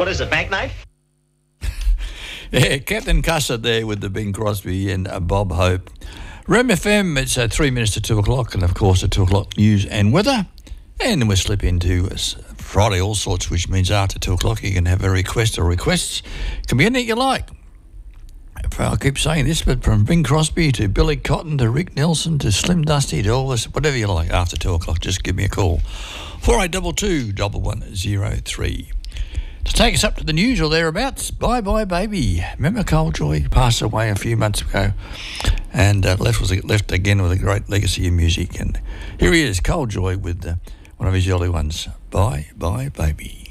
What is it, bank knife? Yeah, Captain Cussard there with the Bing Crosby and Bob Hope. Rem FM, it's 3 minutes to 2 o'clock, and of course at 2 o'clock news and weather. And then we'll slip into Friday all sorts, which means after 2 o'clock you can have a request or requests. Can be anything you like. I keep saying this, but from Bing Crosby to Billy Cotton to Rick Nelson to Slim Dusty to all this, whatever you like, after 2 o'clock, just give me a call. 4822 1103. To take us up to the news or thereabouts, Bye Bye Baby. Remember Cole Joy passed away a few months ago and left again with a great legacy of music. And here he is, Cole Joy, with one of his early ones, Bye Bye Baby.